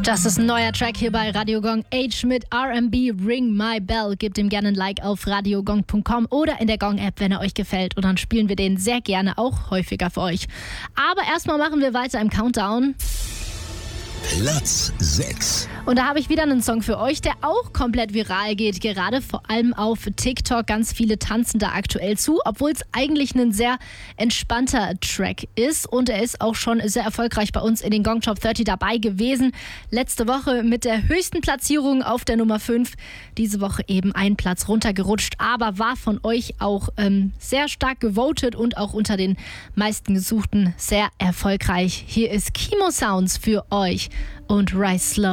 Das ist ein neuer Track hier bei Radio Gong. Age mit R&B, Ring My Bell. Gebt ihm gerne ein Like auf radiogong.com oder in der Gong-App, wenn er euch gefällt. Und dann spielen wir den sehr gerne auch häufiger für euch. Aber erstmal machen wir weiter im Countdown. Platz 6. Und da habe ich wieder einen Song für euch, der auch komplett viral geht. Gerade vor allem auf TikTok. Ganz viele tanzen da aktuell zu, obwohl es eigentlich ein sehr entspannter Track ist. Und er ist auch schon sehr erfolgreich bei uns in den Gong Top 30 dabei gewesen. Letzte Woche mit der höchsten Platzierung auf der Nummer 5. Diese Woche eben einen Platz runtergerutscht, aber war von euch auch sehr stark gewotet und auch unter den meisten Gesuchten sehr erfolgreich. Hier ist Kimo Sounds für euch und Rise Slow.